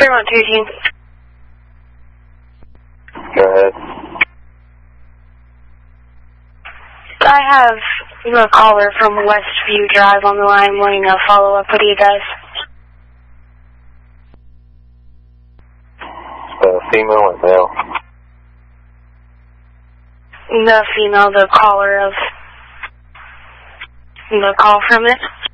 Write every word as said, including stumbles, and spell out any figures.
Fairmont two eighteen. Go ahead. I have a caller from Westview Drive on the line wanting to follow up with you guys. Uh, female or male? The female, the caller of the call from it.